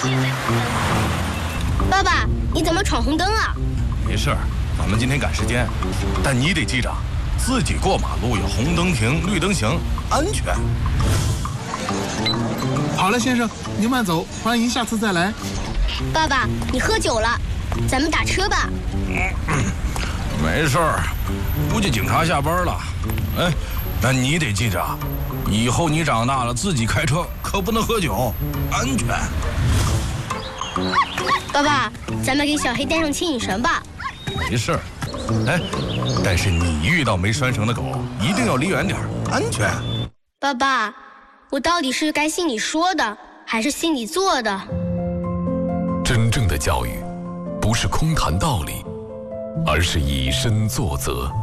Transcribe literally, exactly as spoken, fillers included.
爸爸，你怎么闯红灯啊？ 没事儿，咱们今天赶时间，但你得记着，自己过马路要红灯停，绿灯行，安全。 好了，先生，您慢走，欢迎下次再来。 爸爸，你喝酒了，咱们打车吧。 没事儿，估计警察下班了。哎，那你得记着，以后你长大了自己开车可不能喝酒，安全。 爸爸，咱们给小黑带上牵引绳吧。 没事儿，哎，但是你遇到没拴绳的狗，一定要离远点儿，安全。 爸爸，我到底是该信你说的，还是信你做的？ 真正的教育，不是空谈道理，而是以身作则。